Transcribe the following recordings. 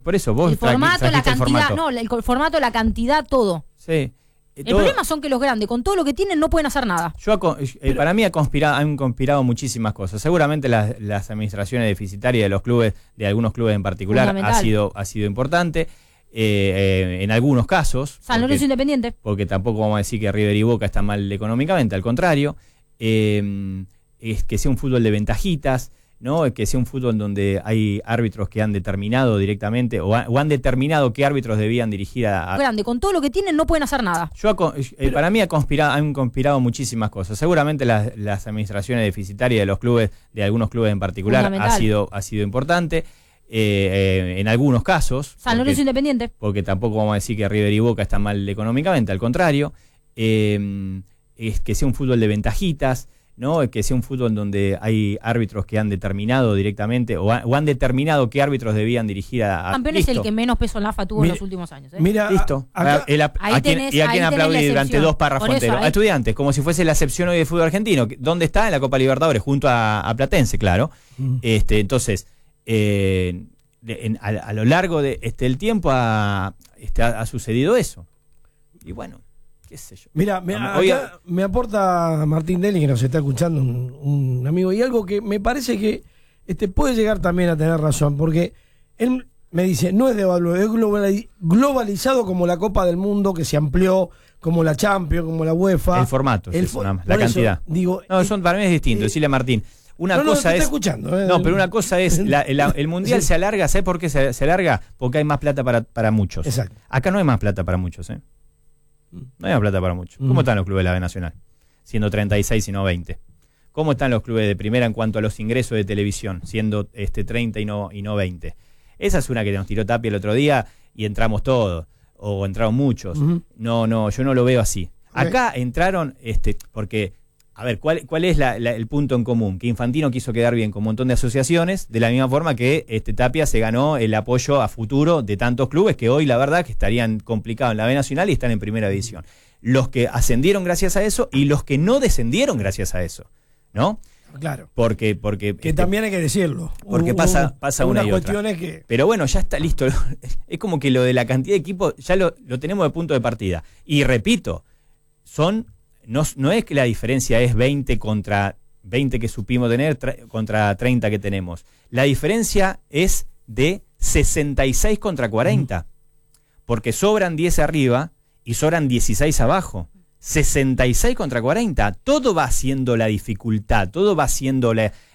por eso vos el formato, la cantidad, formato. no, el formato, la cantidad, todo. Sí. El problema son que los grandes, con todo lo que tienen, no pueden hacer nada. Para mí han conspirado muchísimas cosas. Seguramente las administraciones deficitarias de los clubes, de algunos clubes en particular, ha sido importante. En algunos casos. San Lorenzo Independiente. Porque tampoco vamos a decir que River y Boca están mal económicamente, al contrario. Es que sea un fútbol de ventajitas, ¿no? Que sea un fútbol donde hay árbitros que han determinado directamente o han determinado qué árbitros debían dirigir a... Grande, con todo lo que tienen no pueden hacer nada. Para mí han conspirado muchísimas cosas. Seguramente las administraciones deficitarias de los clubes, de algunos clubes en particular, ha sido importante. En algunos casos. San Lorenzo Independiente. Porque tampoco vamos a decir que River y Boca están mal económicamente, al contrario. Es que sea un fútbol de ventajitas, ¿no? Que sea un fútbol donde hay árbitros que han determinado directamente o han determinado qué árbitros debían dirigir a... Campeón es el que menos peso en la AFA tuvo en los últimos años. Mira, listo. ¿A quién aplaudí durante 2 párrafos enteros? A Estudiantes, como si fuese la excepción hoy del fútbol argentino. ¿Dónde está? En la Copa Libertadores, junto a Platense, claro. Entonces, a lo largo del tiempo ha sucedido eso. Y bueno, qué sé yo. Mira, acá me aporta Martín Deli, que nos está escuchando, un amigo, y algo que me parece que puede llegar también a tener razón, porque él me dice, no es devaluado, es globalizado como la Copa del Mundo, que se amplió, como la Champions, como la UEFA. El formato, la cantidad. Digo, para mí es distinto, decirle a Martín. Una cosa es. Pero una cosa es. El mundial se alarga, ¿sabes por qué se alarga? Porque hay más plata para muchos. Exacto. Acá no hay más plata para muchos, ¿eh? No hay más plata para muchos. ¿Cómo están los clubes de la B Nacional? Siendo 36 y no 20. ¿Cómo están los clubes de primera en cuanto a los ingresos de televisión? Siendo 30 y no 20. Esa es una que nos tiró Tapia el otro día y entramos todos. O entraron muchos. No, yo no lo veo así. Acá entraron, porque. A ver, ¿cuál es el punto en común? Que Infantino quiso quedar bien con un montón de asociaciones, de la misma forma que Tapia se ganó el apoyo a futuro de tantos clubes que hoy la verdad que estarían complicados en la B Nacional y están en primera división. Los que ascendieron gracias a eso y los que no descendieron gracias a eso, ¿no? Claro. Porque que también hay que decirlo. Porque pasa una y otra. Que... Pero bueno, ya está listo. Es como que lo de la cantidad de equipos ya lo tenemos de punto de partida. Y repito, no es que la diferencia es 20 contra 20 que supimos tener contra 30 que tenemos. La diferencia es de 66 contra 40. Porque sobran 10 arriba y sobran 16 abajo. 66 contra 40. Todo va haciendo la dificultad, todo va haciendo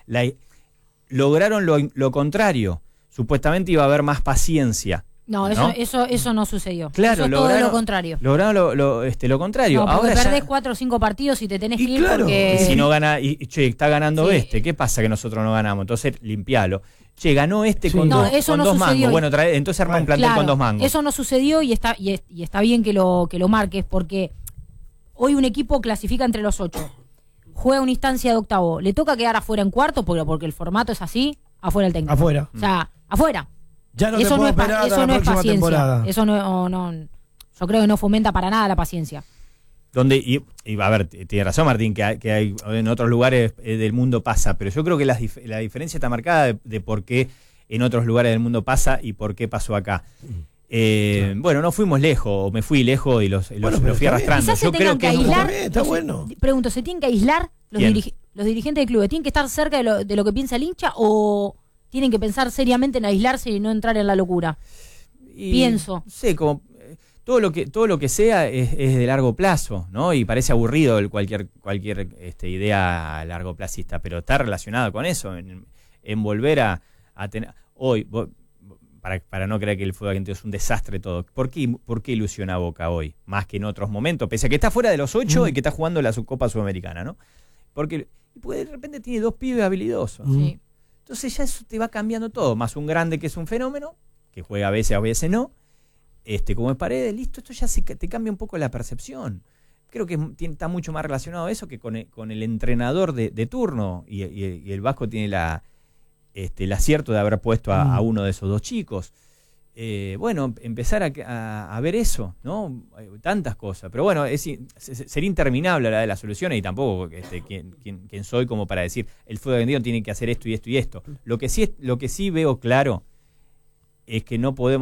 lograron lo contrario. Supuestamente iba a haber más paciencia. No, eso no sucedió. Claro, eso es todo lo contrario. Lograron lo contrario. No, porque ahora perdés 4 o 5 partidos y te tenés que ir porque... Y si no gana, está ganando ¿qué pasa que nosotros no ganamos? Entonces, limpialo. Ganó con dos mangos. Bueno, entonces arma un plantel con 2 mangos. Eso no sucedió y está bien que lo marques, porque hoy un equipo clasifica entre los 8. Juega una instancia de octavo. Le toca quedar afuera en cuarto, porque el formato es así, afuera el técnico. Afuera. O sea, afuera. Ya no eso no es paciencia. Temporada. Eso no, yo creo que no fomenta para nada la paciencia. Y a ver, tiene razón Martín, que hay en otros lugares del mundo pasa, pero yo creo que la diferencia está marcada de por qué en otros lugares del mundo pasa y por qué pasó acá. Claro. Bueno, no fuimos lejos, me fui lejos y los fui arrastrando. Yo creo que aislar, está bueno. Pregunto, ¿se tienen que aislar los dirigentes del club? ¿Tienen que estar cerca de lo que piensa el hincha o tienen que pensar seriamente en aislarse y no entrar en la locura? Pienso. Sí, como todo lo que sea es de largo plazo, ¿no? Y parece aburrido cualquier idea a largo placista, pero está relacionado con eso, en volver a tener hoy. Para no creer que el fútbol argentino es un desastre todo. ¿Por qué ilusiona a Boca hoy? Más que en otros momentos, pese a que está fuera de los 8 y que está jugando la Subcopa Sudamericana, ¿no? Porque de repente tiene 2 pibes habilidosos. Sí. Entonces ya eso te va cambiando todo. Más un grande que es un fenómeno, que juega a veces no. Como es Paredes, listo, esto ya te cambia un poco la percepción. Creo que está mucho más relacionado a eso que con el entrenador de turno. Y el Vasco tiene el acierto de haber puesto a uno de esos 2 chicos. Bueno, empezar a ver eso, ¿no? Tantas cosas. Pero bueno, sería interminable la de las soluciones y tampoco quién soy como para decir el fútbol argentino tiene que hacer esto y esto y esto. Lo que sí veo claro es que no podemos